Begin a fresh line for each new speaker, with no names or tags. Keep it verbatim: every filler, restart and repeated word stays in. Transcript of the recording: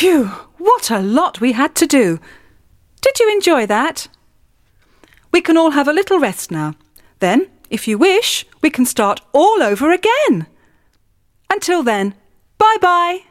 Phew, what a lot we had to do. Did you enjoy that? We can all have a little rest now. Then, if you wish, we can start all over again. Until then, bye-bye.